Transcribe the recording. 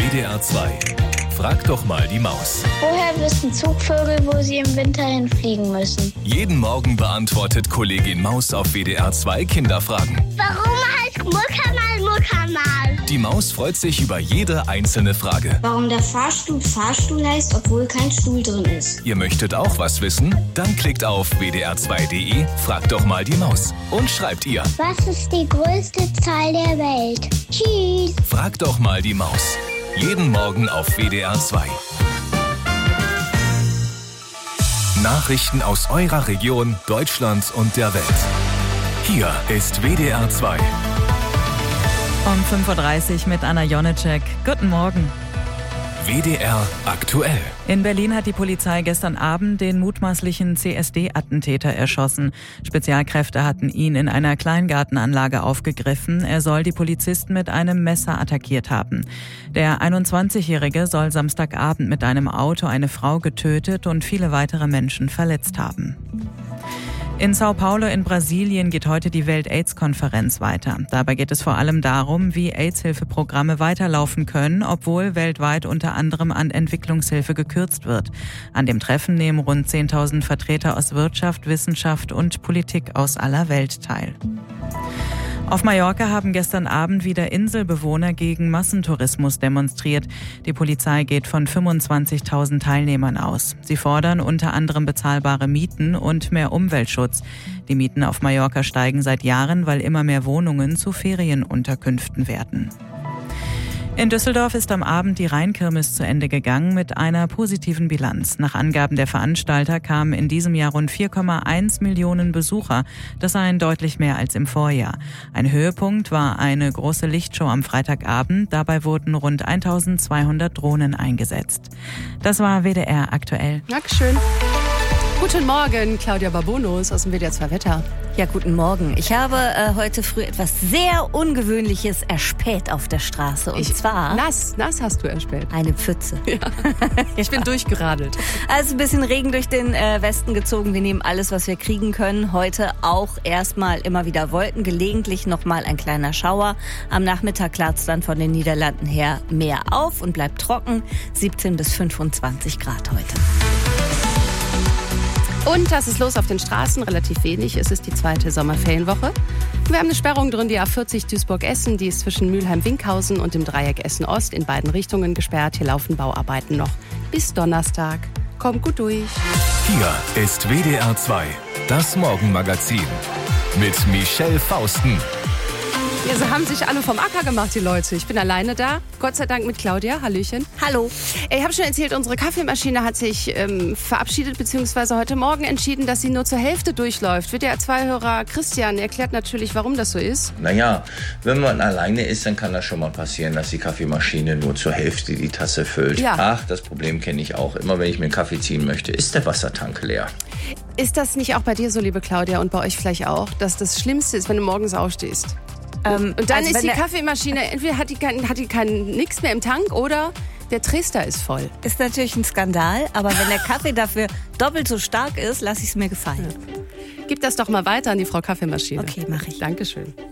WDR 2. Frag doch mal die Maus. Woher wissen Zugvögel, wo sie im Winter hinfliegen müssen? Jeden Morgen beantwortet Kollegin Maus auf WDR 2 Kinderfragen. Warum heißt Muckamal Muckamal? Die Maus freut sich über jede einzelne Frage. Warum der Fahrstuhl Fahrstuhl heißt, obwohl kein Stuhl drin ist. Ihr möchtet auch was wissen? Dann klickt auf wdr2.de, fragt doch mal die Maus und schreibt ihr. Was ist die größte Zahl der Welt? Tschüss. Fragt doch mal die Maus. Jeden Morgen auf WDR 2. Nachrichten aus eurer Region, Deutschland und der Welt. Hier ist WDR 2. Um 5.30 Uhr mit Anna Jonitschek. Guten Morgen. WDR aktuell. In Berlin hat die Polizei gestern Abend den mutmaßlichen CSD-Attentäter erschossen. Spezialkräfte hatten ihn in einer Kleingartenanlage aufgegriffen. Er soll die Polizisten mit einem Messer attackiert haben. Der 21-Jährige soll Samstagabend mit einem Auto eine Frau getötet und viele weitere Menschen verletzt haben. In Sao Paulo in Brasilien geht heute die Welt-AIDS-Konferenz weiter. Dabei geht es vor allem darum, wie AIDS-Hilfeprogramme weiterlaufen können, obwohl weltweit unter anderem an Entwicklungshilfe gekürzt wird. An dem Treffen nehmen rund 10.000 Vertreter aus Wirtschaft, Wissenschaft und Politik aus aller Welt teil. Auf Mallorca haben gestern Abend wieder Inselbewohner gegen Massentourismus demonstriert. Die Polizei geht von 25.000 Teilnehmern aus. Sie fordern unter anderem bezahlbare Mieten und mehr Umweltschutz. Die Mieten auf Mallorca steigen seit Jahren, weil immer mehr Wohnungen zu Ferienunterkünften werden. In Düsseldorf ist am Abend die Rheinkirmes zu Ende gegangen mit einer positiven Bilanz. Nach Angaben der Veranstalter kamen in diesem Jahr rund 4,1 Millionen Besucher. Das seien deutlich mehr als im Vorjahr. Ein Höhepunkt war eine große Lichtshow am Freitagabend. Dabei wurden rund 1.200 Drohnen eingesetzt. Das war WDR aktuell. Dankeschön. Guten Morgen, Claudia Babonus aus dem WDR 2 Wetter. Ja, guten Morgen. Ich habe heute früh etwas sehr Ungewöhnliches erspäht auf der Straße. Und zwar... Nass hast du erspäht. Eine Pfütze. Ja. Ich bin durchgeradelt. Also ein bisschen Regen durch den Westen gezogen. Wir nehmen alles, was wir kriegen können. Heute auch erstmal immer wieder Wolken, gelegentlich nochmal ein kleiner Schauer. Am Nachmittag klart's dann von den Niederlanden her mehr auf und bleibt trocken. 17 bis 25 Grad heute. Und was ist los auf den Straßen? Relativ wenig. Es ist die zweite Sommerferienwoche. Wir haben eine Sperrung drin, die A40 Duisburg-Essen. Die ist zwischen Mülheim-Winkhausen und dem Dreieck Essen-Ost in beiden Richtungen gesperrt. Hier laufen Bauarbeiten noch bis Donnerstag. Kommt gut durch. Hier ist WDR 2, das Morgenmagazin mit Michelle Fausten. Ja, sie haben sich alle vom Acker gemacht, die Leute. Ich bin alleine da. Gott sei Dank mit Claudia. Hallöchen. Hallo. Ich habe schon erzählt, unsere Kaffeemaschine hat sich verabschiedet, beziehungsweise heute Morgen entschieden, dass sie nur zur Hälfte durchläuft. WDR 2-Hörer Christian erklärt natürlich, warum das so ist. Naja, wenn man alleine ist, dann kann das schon mal passieren, dass die Kaffeemaschine nur zur Hälfte die Tasse füllt. Ja. Ach, das Problem kenne ich auch. Immer wenn ich mir einen Kaffee ziehen möchte, ist der Wassertank leer. Ist das nicht auch bei dir so, liebe Claudia, und bei euch vielleicht auch, dass das Schlimmste ist, wenn du morgens aufstehst? Und dann ist die Kaffeemaschine, entweder hat die nichts mehr im Tank oder der Trister ist voll. Ist natürlich ein Skandal, aber wenn der Kaffee dafür doppelt so stark ist, lasse ich es mir gefallen. Ja. Gib das doch mal weiter an die Frau Kaffeemaschine. Okay, mache ich. Dankeschön.